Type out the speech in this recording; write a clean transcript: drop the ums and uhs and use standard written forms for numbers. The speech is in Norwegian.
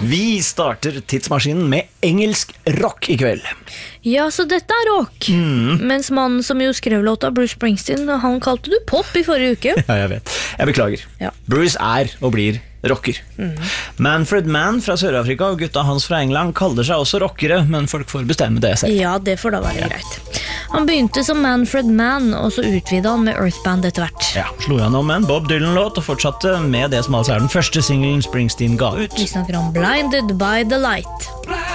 Vi starter tidsmaskinen med engelsk rock I kveld. Ja, så dette rock. Mens mannen som jo skrev låta, Bruce Springsteen, han kalte du pop I forrige uke. Ja, jeg vet. Jeg beklager. Ja. Bruce og blir rocker. Manfred Mann fra Sør-Afrika og gutta hans fra England kaller seg også rockere, men folk får bestemme det selv. Ja, det får da være greit. Han begynte som Manfred Mann, og så utvidet han med Earth Band etter hvert. Ja, slo han om en Bob Dylan-låt og fortsatte med det som altså den første singlen Springsteen ga ut. Vi snakker om Blinded by the Light.